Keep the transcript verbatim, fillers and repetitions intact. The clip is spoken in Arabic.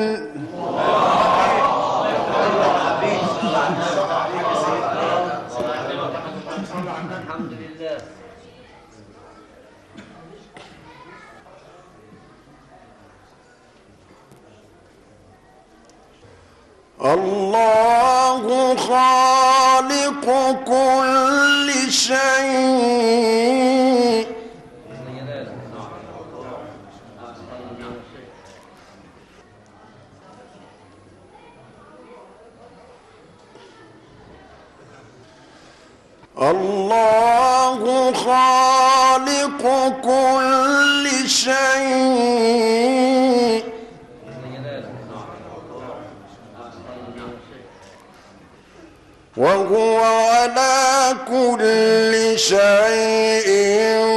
الحمد لله. الله خالق كل شيء الله خالق كل شيء وهو على كل شيء